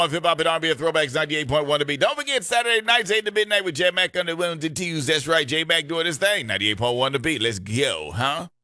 Hip Hop and R&B Throwbacks 98.1 to be. Don't forget Saturday nights 8 to midnight with J Mac on the Wednesday Tuesdays. That's right, J Mac doing his thing. 98.1 to be. Let's go, huh?